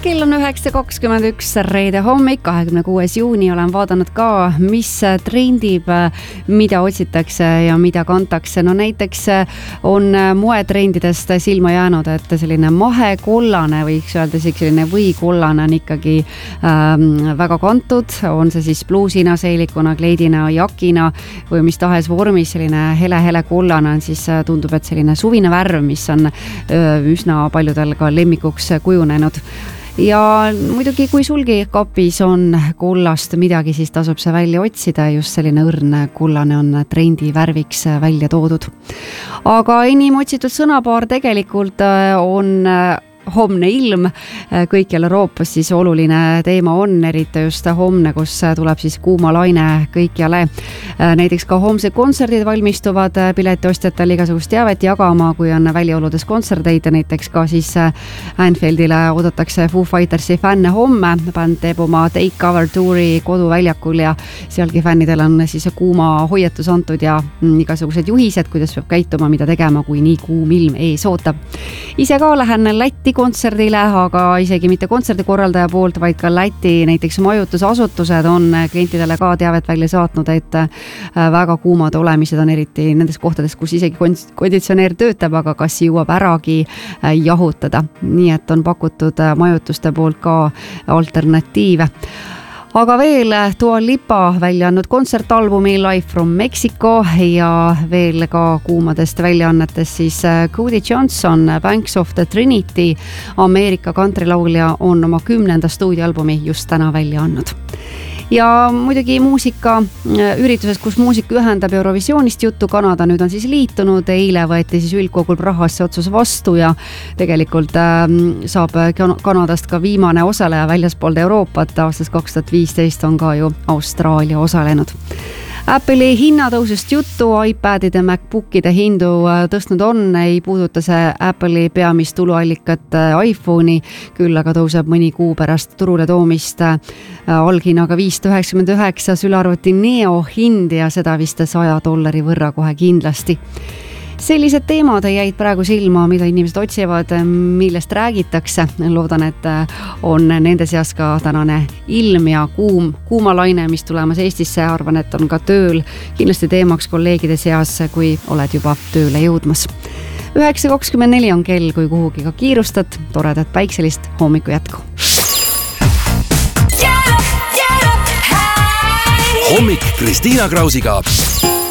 kell on 9.21 reede hommik, 26. juuni. Olen vaadanud ka, mis trendib, mida otsitakse ja mida kantakse. No näiteks on moetrendidest silma jäänud, et selline mahekollane, võiks öelda selline võikollane on ikkagi väga kantud. On see siis bluusina, seelikuna, kleidina, jakina või mis tahes vormis. Selline hele kollane on siis tundub, et selline suvine värv, mis on üsna paljudel ka lemmikuks kujunenud. Ja muidugi, kui sulgi kapis on kollast midagi, siis tasub see välja otsida. Just selline õrn kollane on trendi värviks välja toodud. Aga enim otsitud sõnapaar tegelikult on homne ilm. Kõikjal Euroopas siis oluline teema on, eriti just homne, kus tuleb siis kuuma laine kõikjale. Näiteks ka homsed kontserdid valmistuvad piletiostjatel igasugust teavet jagama, kui on välioludes kontserdeid. Näiteks ka siis Anfieldile oodatakse Foo Fightersi fänne homme. Bänd teeb oma Takeover Touri koduväljakul ja sealgi fännidel on siis kuuma hoiatus antud ja igasugused juhised, kuidas peab käituma, mida tegema, kui nii kuum ilm ees ootab. Ise ka lähen Lätti kontserdile, aga isegi mitte kontserdikorraldaja poolt, vaid ka Läti näiteks majutusasutused on klientidele ka teavet välja saatnud, et väga kuumad olemised on eriti nendes kohtades, kus isegi konditsioneer töötab, aga kas jõuab äragi jahutada. Nii et on pakutud majutuste poolt ka alternatiive. Aga veel Dua Lipa välja andnud kontsertalbumi Live from Mexico ja veel ka kuumadest väljaannetest siis Cody Johnson, Banks of the Trinity, Ameerika kantrilaulja on oma 10. stuudioalbumi just täna välja andnud. Ja muidugi muusika ürituses, kus muusika ühendab Eurovisioonist juttu, Kanada nüüd on siis liitunud. Eile võeti siis üldkogul Prahas see otsus vastu ja tegelikult saab Kanadast ka viimane osaleja väljaspool Euroopat. Aastast 2015 on ka ju Austraalia osalenud. Apple'i hinnatõusust juttu, iPadide, MacBookide hindu tõstnud on, ei puuduta see Apple'i peamist tuluallikat iPhone'i, küll aga tõuseb mõni kuu pärast turule toomist alghinnaga $599 sülearvuti Neo hind ja seda vist $100 võrra kohe kindlasti. Sellised teemad jäid praegu silma, mida inimesed otsivad, millest räägitakse. Loodan, et on nende seas ka tänane ilm ja kuumalaine, mis tulemas Eestisse. Arvan, et on ka tööl kindlasti teemaks kolleegide seas, kui oled juba tööle jõudmas. 9.24 on kell, kui kuhugi ka kiirustad. Toredat päikselist hommiku jätku. Hommik Kristiina Krausiga.